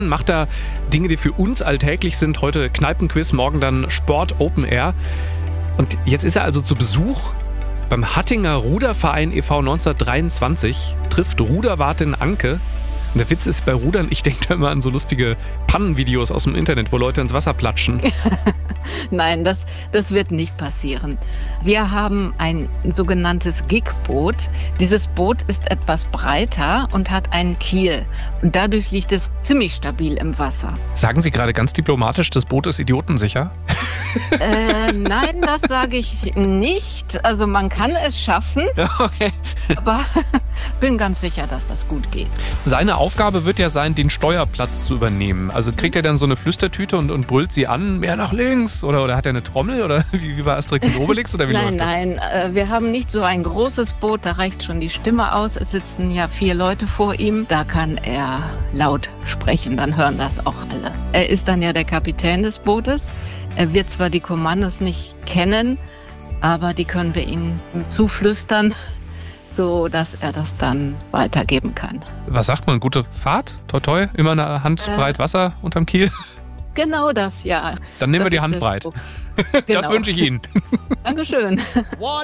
Macht da Dinge, die für uns alltäglich sind. Heute Kneipenquiz, morgen dann Sport Open Air. Und jetzt ist er also zu Besuch beim Hattinger Ruderverein e.V. 1923, trifft Ruderwartin Anke. Und der Witz ist bei Rudern, ich denke da immer an so lustige Pannenvideos aus dem Internet, wo Leute ins Wasser platschen. Nein, das wird nicht passieren. Wir haben ein sogenanntes Gigboot. Dieses Boot ist etwas breiter und hat einen Kiel. Und dadurch liegt es ziemlich stabil im Wasser. Sagen Sie gerade ganz diplomatisch, das Boot ist idiotensicher? Nein, das sage ich nicht. Also man kann es schaffen, Okay. aber bin ganz sicher, dass das gut geht. Seine Aufgabe wird ja sein, den Steuerplatz zu übernehmen. Also kriegt er dann so eine Flüstertüte und brüllt sie an, mehr nach links? Oder hat er eine Trommel? Oder wie bei Asterix und Obelix? Oder wie läuft das? Nein, wir haben nicht so ein großes Boot, da reicht schon die Stimme aus. Es sitzen ja 4 Leute vor ihm. Da kann er laut sprechen, dann hören das auch alle. Er ist dann ja der Kapitän des Bootes. Er wird zwar die Kommandos nicht kennen, aber die können wir ihm zuflüstern, so dass er das dann weitergeben kann. Was sagt man? Gute Fahrt? Toi toi? Immer eine Handbreit Wasser unterm Kiel? Genau das, ja. Dann nehmen wir Das die ist der Handbreit. Spruch. Das Genau. wünsche ich Ihnen. Dankeschön.